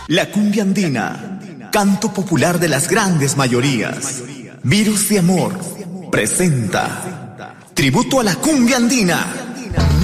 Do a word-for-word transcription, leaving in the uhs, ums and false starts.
La cumbia andina, canto popular de las grandes mayorías. Virus de Amor presenta tributo a la cumbia andina.